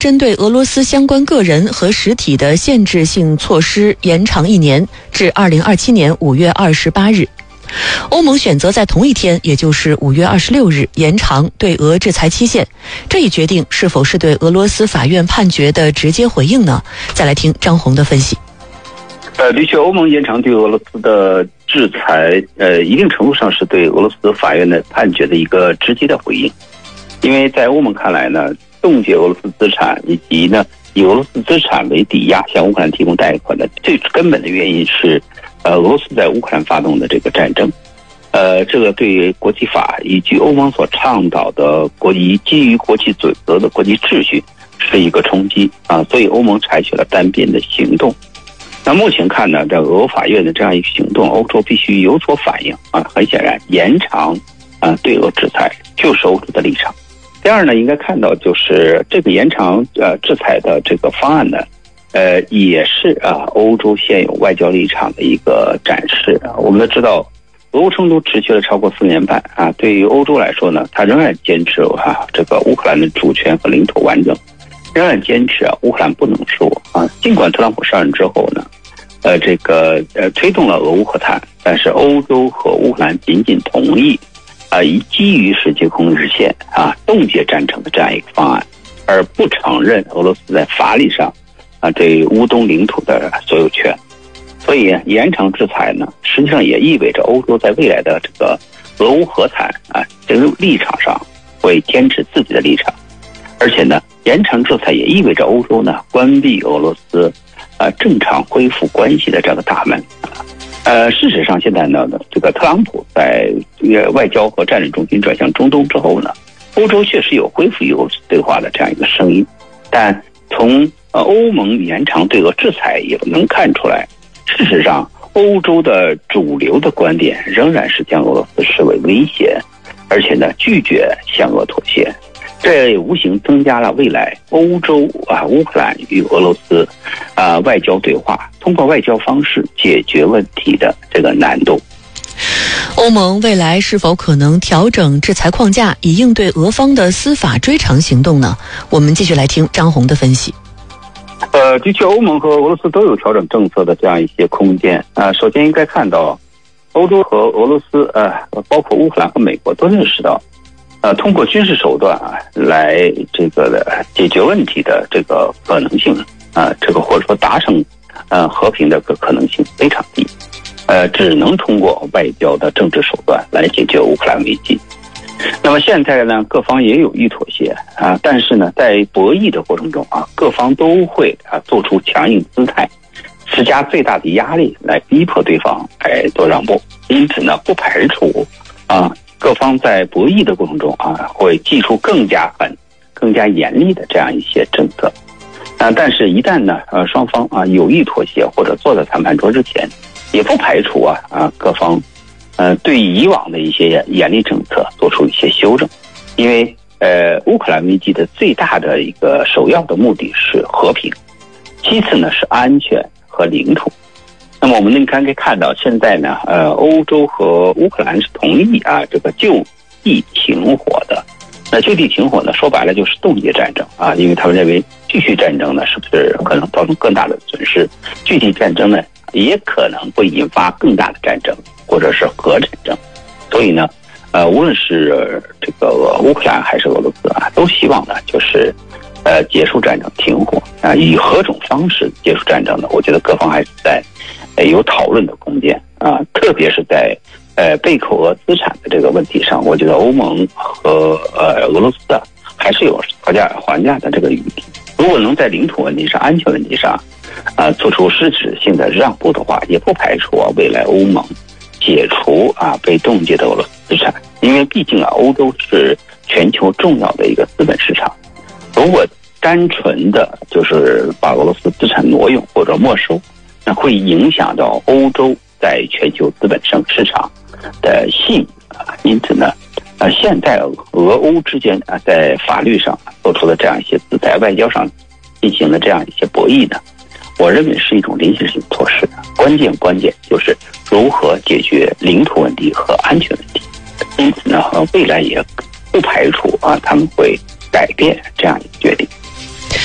针对俄罗斯相关个人和实体的限制性措施延长1年，至2027年5月28日。欧盟选择在同一天，也就是5月26日延长对俄制裁期限。这一决定是否是对俄罗斯法院判决的直接回应呢？再来听张红的分析。 的确，欧盟延长对俄罗斯的制裁，一定程度上是对俄罗斯法院的判决的一个直接的回应。因为在欧盟看来呢，冻结俄罗斯资产以及呢以俄罗斯资产为抵押向乌克兰提供贷款的最根本的原因是，俄罗斯在乌克兰发动的这个战争，这个对于国际法以及欧盟所倡导的基于国际准则的国际秩序是一个冲击啊，所以欧盟采取了单边的行动。那目前看呢，在俄法院的这样一个行动，欧洲必须有所反应啊。很显然，延长对俄制裁就是欧洲的立场。第二呢，应该看到就是这个延长制裁的这个方案呢，也是欧洲现有外交立场的一个展示啊。我们都知道，俄乌冲突持续了超过4年半啊，对于欧洲来说呢，它仍然坚持这个乌克兰的主权和领土完整，仍然坚持乌克兰不能输啊。尽管特朗普上任之后呢，推动了俄乌和谈，但是欧洲和乌克兰仅仅同意以基于世界空日线冻结战争的这样一个方案，而不承认俄罗斯在法理上对乌东领土的所有权。所以延长制裁呢，实际上也意味着欧洲在未来的这个俄乌和谈这个立场上会坚持自己的立场。而且呢，延长制裁也意味着欧洲呢关闭俄罗斯正常恢复关系的这个大门。事实上现在呢，这个特朗普在外交和战略中心转向中东之后呢，欧洲确实有恢复与俄罗斯对话的这样一个声音，但从欧盟延长对俄制裁也能看出来，事实上欧洲的主流的观点仍然是将俄罗斯视为威胁，而且呢拒绝向俄妥协。这也无形增加了未来欧洲乌克兰与俄罗斯外交对话，通过外交方式解决问题的这个难度。 欧盟未来是否可能调整制裁框架，以应对俄方的司法追偿行动呢？我们继续来听张红的分析。 的确，欧盟和俄罗斯都有调整政策的这样一些空间首先应该看到，欧洲和俄罗斯包括乌克兰和美国都认识到通过军事手段来这个解决问题的这个可能性这个或者说达成和平的可能性非常低，只能通过外交的政治手段来解决乌克兰危机。那么现在呢，各方也有意妥协但是呢，在博弈的过程中各方都会做出强硬姿态，施加最大的压力来逼迫对方来做让步。因此呢，不排除各方在博弈的过程中会祭出更加狠、更加严厉的这样一些政策但是一旦呢双方有意妥协或者坐在谈判桌之前，也不排除各方对以往的一些严厉政策做出一些修正。因为乌克兰危机的最大的一个首要的目的是和平，其次呢是安全和领土。那么我们应该可以看到，现在呢欧洲和乌克兰是同意这个就地停火的。那就地停火呢，说白了就是冻结战争因为他们认为继续战争呢是不是可能造成更大的损失，继续战争呢也可能会引发更大的战争或者是核战争。所以呢无论是这个乌克兰还是俄罗斯都希望呢就是结束战争停火以何种方式结束战争呢？我觉得各方还是在有讨论的空间特别是在被扣俄资产的这个问题上，我觉得欧盟和俄罗斯还是有讨价还价的这个余地。如果能在领土问题上、安全问题上做出实质性的让步的话，也不排除未来欧盟解除被冻结的俄罗斯资产。因为毕竟欧洲是全球重要的一个资本市场，如果单纯的就是把俄罗斯资产挪用或者没收，那会影响到欧洲在全球资本市场的信誉因此呢现在俄欧之间在法律上做出的这样一些姿态，外交上进行了这样一些博弈呢，我认为是一种临时性措施。关键就是如何解决领土问题和安全问题。因此呢未来也不排除他们会改变这样一个决定。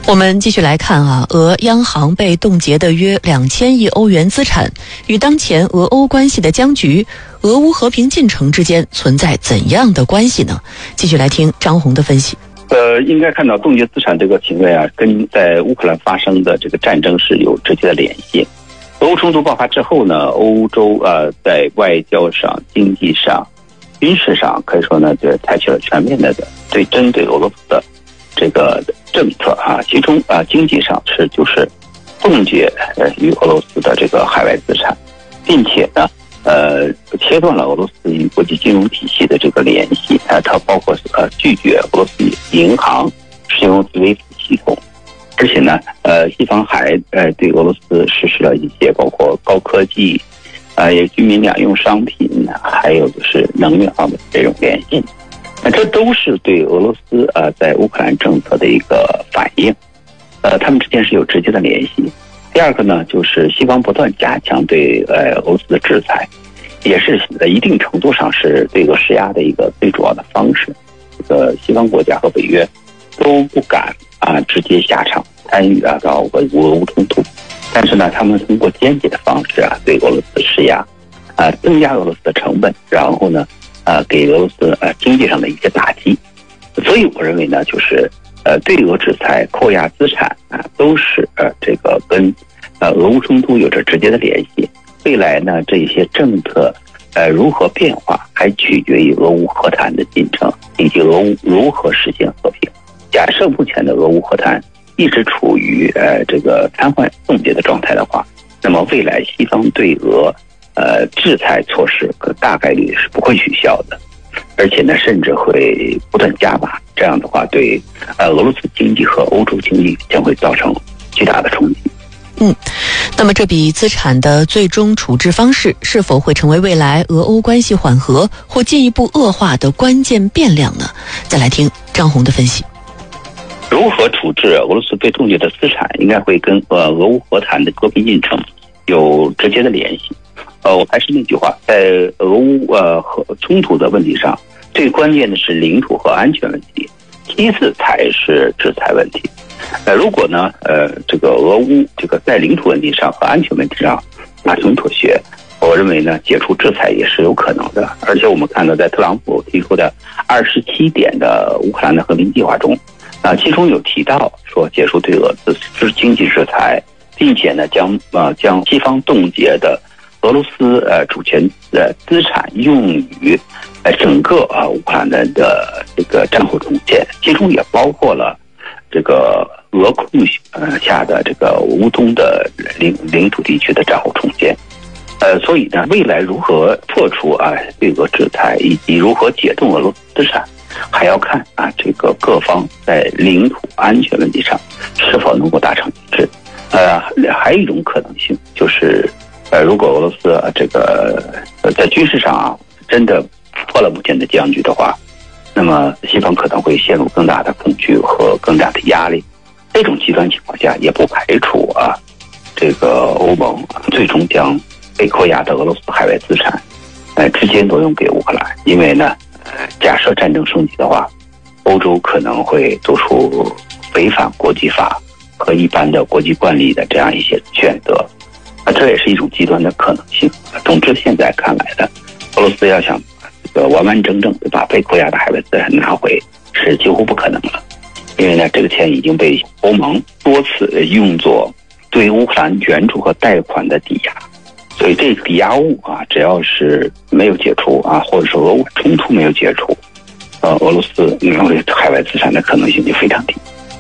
我们继续来看俄央行被冻结的约2000亿欧元资产，与当前俄欧关系的僵局、俄乌和平进程之间存在怎样的关系呢？继续来听张红的分析。 应该看到冻结资产这个行为跟在乌克兰发生的这个战争是有直接的联系。俄乌冲突爆发之后呢，欧洲在外交上、经济上、军事上可以说呢，就采取了全面的针对俄罗斯的这个政策其中经济上就是冻结与俄罗斯的这个海外资产，并且呢切断了俄罗斯与国际金融体系的这个联系，它包括拒绝俄罗斯银行使用SWIFT系统，而且呢西方还对俄罗斯实施了一些包括高科技也居民两用商品，还有就是能源方面这种联系。这都是对俄罗斯在乌克兰政策的一个反应，他们之间是有直接的联系。第二个呢，就是西方不断加强对俄罗斯的制裁，也是一定程度上是对俄施压的一个最主要的方式。这个西方国家和北约都不敢直接下场参与到俄乌冲突，但是呢，他们通过间接的方式对俄罗斯施压，增加俄罗斯的成本，然后呢给俄罗斯经济上的一些打击。所以我认为呢，就是对俄制裁、扣押资产都是这个跟俄乌冲突有着直接的联系。未来呢，这些政策如何变化，还取决于俄乌和谈的进程以及俄乌如何实现和平。假设目前的俄乌和谈一直处于这个瘫痪冻结的状态的话，那么未来西方对俄制裁措施大概率是不会取消的，而且呢，甚至会不断加码。这样的话，对俄罗斯经济和欧洲经济将会造成巨大的冲击。 那么这笔资产的最终处置方式是否会成为未来俄欧关系缓和或进一步恶化的关键变量呢？再来听张红的分析。 如何处置俄罗斯被冻结的资产，应该会跟俄乌和谈的和平进程有直接的联系。我还是那句话，在俄乌和冲突的问题上，最关键的是领土和安全问题，其次才是制裁问题。如果呢这个俄乌这个在领土问题上和安全问题上达成妥协，我认为呢解除制裁也是有可能的。而且我们看到在特朗普提出的27点的乌克兰的和平计划中其中有提到说结束对俄经济制裁，并且呢将西方冻结的俄罗斯主权资产用于整个乌克兰的这个战后重建，其中也包括了这个俄控下的这个乌东的领土地区的战后重建。所以呢，未来如何破除对俄制裁以及如何解冻俄罗斯资产，还要看这个各方在领土安全问题上是否能够达成一致。还有一种可能性就是如果俄罗斯这个在军事上真的破了目前的僵局的话，那么西方可能会陷入更大的恐惧和更大的压力。这种极端情况下，也不排除这个欧盟最终将被扣押的俄罗斯海外资产直接挪用给乌克兰。因为呢假设战争升级的话，欧洲可能会做出违反国际法和一般的国际惯例的这样一些选择。这也是一种极端的可能性。总之现在看来的，俄罗斯要想这个完完整整的把被扣押的海外资产拿回是几乎不可能了。因为呢这个钱已经被欧盟多次用作对乌克兰援助和贷款的抵押，所以这个抵押物只要是没有解除或者说俄乌冲突没有解除，俄罗斯拿回海外资产的可能性就非常低。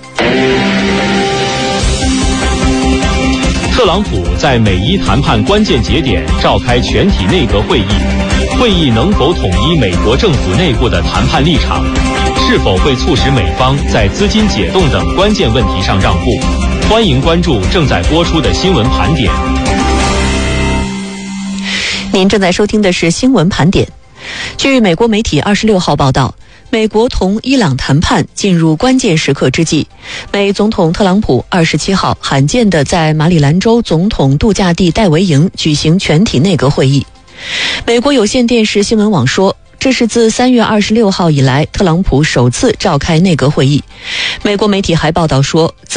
特朗普在美伊谈判关键节点召开全体内阁会议，会议能否统一美国政府内部的谈判立场？是否会促使美方在资金解冻等关键问题上让步？欢迎关注正在播出的新闻盘点。 您正在收听的是新闻盘点。据美国媒体26号报道，美国同伊朗谈判进入关键时刻之际，美总统特朗普27号罕见地在马里兰州总统度假地戴维营举行全体内阁会议。美国有线电视新闻网说，这是自3月26号以来特朗普首次召开内阁会议。美国媒体还报道说，